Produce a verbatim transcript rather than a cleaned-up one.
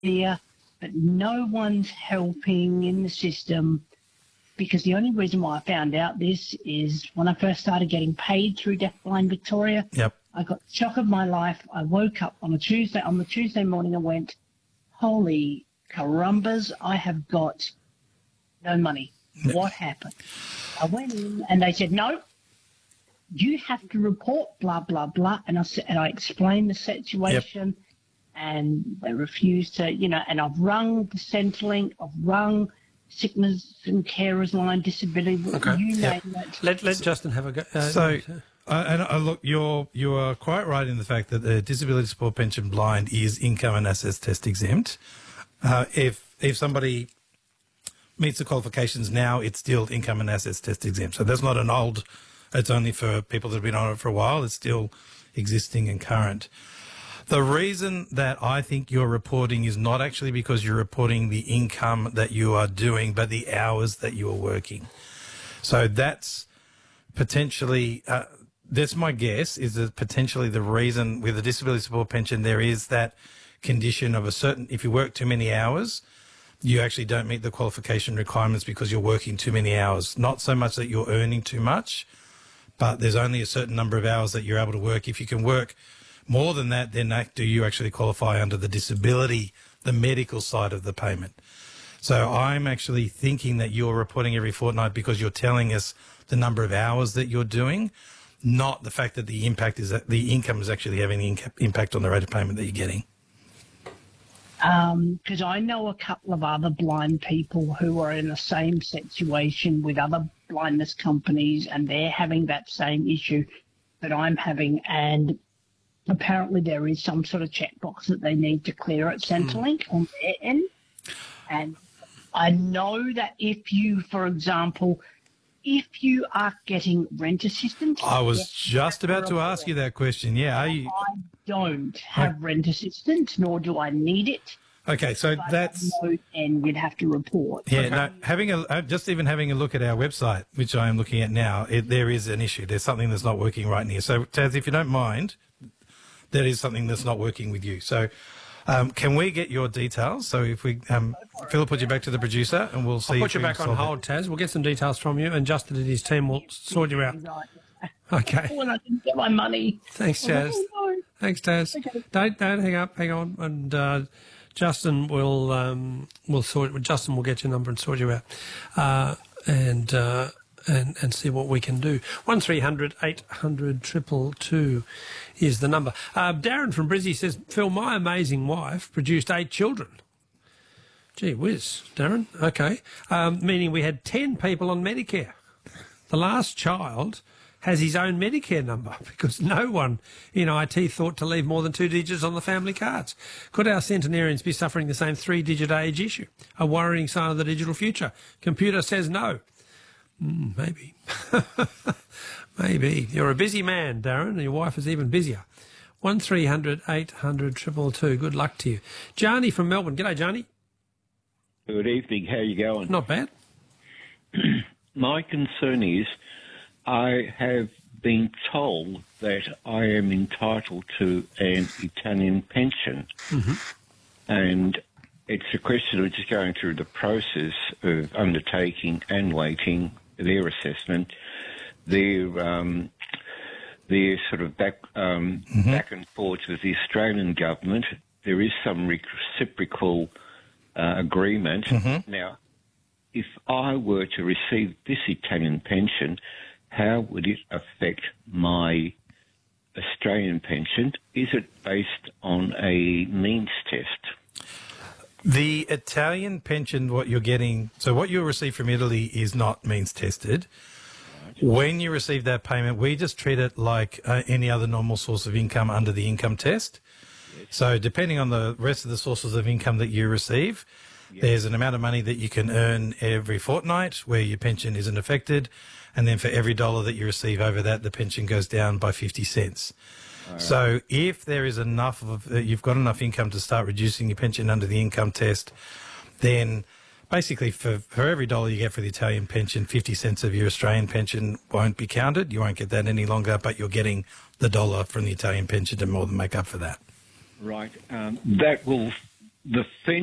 here, but no one's helping in the system, because the only reason why I found out this is when I first started getting paid through Deafblind Victoria. Yep. I got the shock of my life. I woke up on a Tuesday, on the Tuesday morning and went, holy carumbas, I have got no money. Yep. What happened? I went in and they said, no, you have to report blah, blah, blah. And I said, and I explained the situation. Yep. And they refused to, you know, and I've rung the Centrelink, I've rung Sickness and Carers Line, Disability, okay. you yep. name it. Let, let Justin have a go. Uh, so, uh, and uh, look, you're, you are quite right in the fact that the Disability Support Pension Blind is income and assets test exempt. Uh, if, if somebody meets the qualifications now, it's still income and assets test exempt. So that's not an old, it's only for people that have been on it for a while. It's still existing and current. The reason that I think you're reporting is not actually because you're reporting the income that you are doing, but the hours that you are working. So that's potentially, uh, that's my guess, is that potentially the reason with the disability support pension there is that condition of a certain, if you work too many hours, you actually don't meet the qualification requirements because you're working too many hours. Not so much that you're earning too much, but there's only a certain number of hours that you're able to work. If you can work more than that, then that, do you actually qualify under the disability, the medical side of the payment? So I'm actually thinking that you're reporting every fortnight because you're telling us the number of hours that you're doing, not the fact that the impact is that the income is actually having an impact on the rate of payment that you're getting. Because um, I know a couple of other blind people who are in the same situation with other blindness companies, and they're having that same issue that I'm having, and apparently there is some sort of checkbox that they need to clear at Centrelink mm. on their end. And I know that if you, for example, if you are getting rent assistance... I was just about to ask you that question, yeah. Are you... I don't have I... rent assistance, nor do I need it. Okay, so but that's... And we'd have to report. Yeah, okay. no, having a, just even having a look at our website, which I am looking at now, it, there is an issue. There's something that's not working right in here. So, Taz, if you don't mind... that is something that's not working with you. So um, can we get your details? So if we, um, Phil will put you back to the producer and we'll see. I'll if put you back on hold, Taz. We'll get some details from you and Justin and his team will sort you out. Okay. When I can get my money. Thanks, Taz. Oh, no. Thanks, Taz. Okay. Don't, don't hang up. Hang on. And uh, Justin will, um, will sort, Justin will get your number and sort you out. Uh, and, uh, And, and see what we can do. one three hundred eight hundred two two two is the number. Uh, Darren from Brizzy says, Phil, my amazing wife produced eight children. Gee whiz, Darren. Okay. Um, meaning we had ten people on Medicare. The last child has his own Medicare number because no one in I T thought to leave more than two digits on the family cards. Could our centenarians be suffering the same three-digit age issue? A worrying sign of the digital future? Computer says no. Mm, maybe. Maybe. You're a busy man, Darren, and your wife is even busier. one three hundred eight hundred two two two. Good luck to you. Jani from Melbourne. G'day, Jani. Good evening. How are you going? Not bad. My concern is I have been told that I am entitled to an Italian pension. Mm-hmm. And it's a question of just going through the process of undertaking and waiting their assessment, their um, their sort of back um, mm-hmm. back and forth with the Australian government. There is some reciprocal uh, agreement. Mm-hmm. Now, if I were to receive this Italian pension, how would it affect my Australian pension? Is it based on a means test? The Italian pension, what you're getting, so what you receive from Italy is not means tested. When you receive that payment, we just treat it like uh, any other normal source of income under the income test. Yes. So depending on the rest of the sources of income that you receive, yes. there's an amount of money that you can earn every fortnight where your pension isn't affected. And then for every dollar that you receive over that, the pension goes down by fifty cents. Right. So if there is enough of, uh, you've got enough income to start reducing your pension under the income test, then basically for, for every dollar you get for the Italian pension, fifty cents of your Australian pension won't be counted. You won't get that any longer, but you're getting the dollar from the Italian pension to more than make up for that. Right. Um, that will the fence